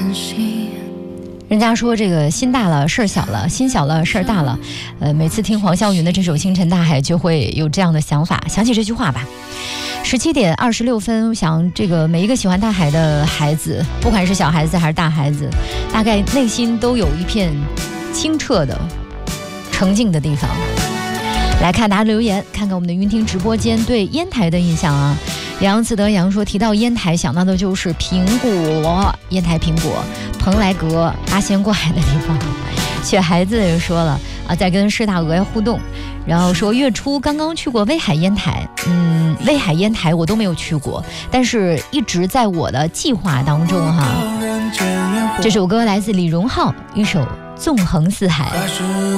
人家说这个心大了事儿小了，心小了事儿大了。每次听黄霄云的这首《星辰大海》，就会有这样的想法，想起这句话吧。17点26分，我想这个每一个喜欢大海的孩子，不管是小孩子还是大孩子，大概内心都有一片清澈的澄净的地方。来看大家留言，看看我们的云听直播间对烟台的印象啊。杨子德杨说，提到烟台想到的就是苹果，烟台苹果，蓬莱阁八仙过海的地方。雪孩子也说了啊，在跟施大鹅互动，然后说月初刚刚去过威海烟台，威海烟台我都没有去过，但是一直在我的计划当中哈。这首歌来自李荣浩，一首纵横四海。